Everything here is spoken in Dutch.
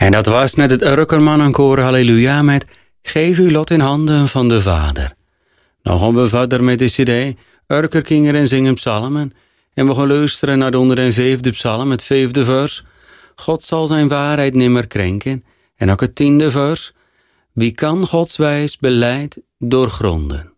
En dat was net het Urkerman encore halleluja met Geef uw lot in handen van de Vader. Nou gaan we verder met de cd Urkerkinger en zingen psalmen. En we gaan luisteren naar de 105e psalm, het 5e vers. God zal zijn waarheid nimmer krenken. En ook het 10e vers. Wie kan Gods wijs beleid doorgronden?